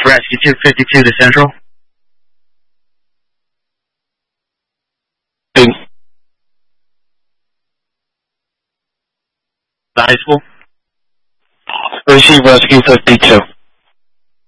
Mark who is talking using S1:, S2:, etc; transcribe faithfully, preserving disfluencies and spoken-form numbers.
S1: Rescue two fifty-two to Central.
S2: In
S1: The high school.
S2: Receive Rescue fifty-two.